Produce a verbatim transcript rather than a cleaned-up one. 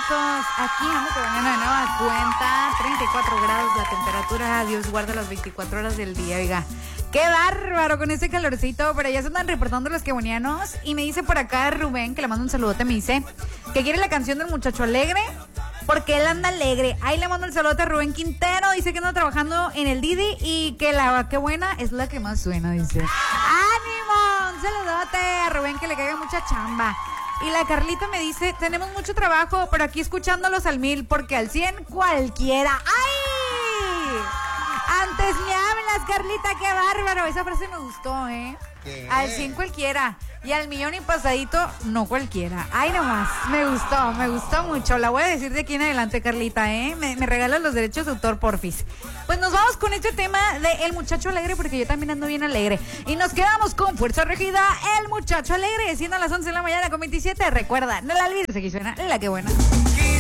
vientos. Aquí vamos a mañana de nueva cuenta. treinta y cuatro grados la temperatura. Dios guarda las veinticuatro horas del día, oiga. ¡Qué bárbaro con ese calorcito! Pero ya se andan reportando los quebonianos. Y me dice por acá Rubén, que le mando un saludote, me dice que quiere la canción del muchacho alegre porque él anda alegre. Ahí le mando el saludote a Rubén Quintero. Dice que anda trabajando en el Didi y que la que buena es la que más suena, dice. ¡Ánimo! Un saludote a Rubén, que le caiga mucha chamba. Y la Carlita me dice, tenemos mucho trabajo, pero aquí escuchándolos al mil, porque al cien cualquiera. ¡Ay! Antes me hablas, Carlita, qué bárbaro. Esa frase me gustó, ¿eh? ¿Qué? Al cien cualquiera. Y al millón y pasadito, no cualquiera. Ay, nomás, me gustó, me gustó mucho. La voy a decir de aquí en adelante, Carlita, ¿eh? Me, me regalas los derechos de autor, porfis. Pues nos vamos con este tema de El Muchacho Alegre, porque yo también ando bien alegre. Y nos quedamos con Fuerza Regida, El Muchacho Alegre, siendo a las once de la mañana con veintisiete. Recuerda, no la olvides, aquí suena La Que Buena.